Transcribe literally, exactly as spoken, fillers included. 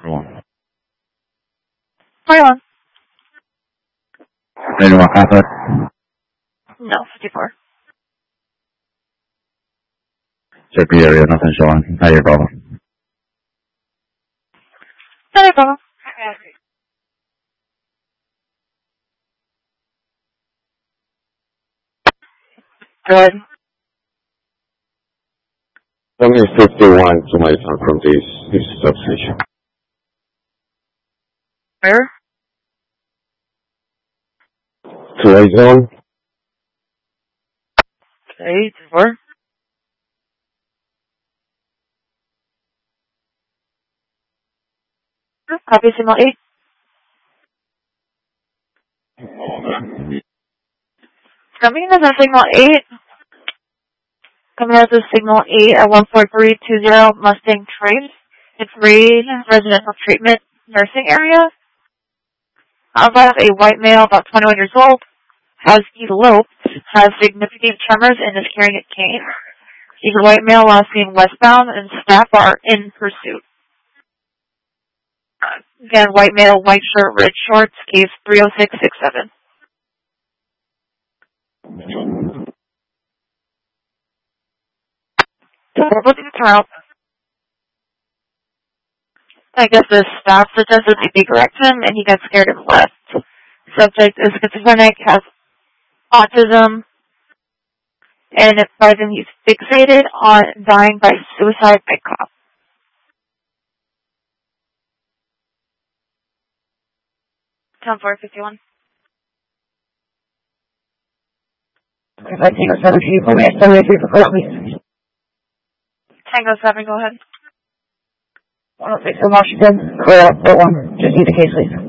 one. Hi on. Anyone contact? No, fifty-four. Check the area, nothing showing. How you calling? No problem. Good. Something is fifty-one to my son from this, this substation. Where? To my zone? Okay, four. Copy signal eight. Coming as a signal eight. Coming as a signal eight at one four three two zero Mustang Trace. It's Reed Residential Treatment Nursing Area. About a white male, about twenty-one years old, has eloped, has significant tremors, and is carrying a cane. He's a white male last seen westbound, and staff are in pursuit. Again, white male, white shirt, red shorts, case three oh six six seven. We're looking to turn out. I guess the staff suggested they direct him, and he got scared and left. Subject is schizophrenic, has autism, and at present he's fixated on dying by suicide by cop. ten four fifty-one. Tango seven, can you put me at seventy-three for Columbia? Tango seven, go ahead. one oh six in Washington, clear up, four one. Just need the case, please.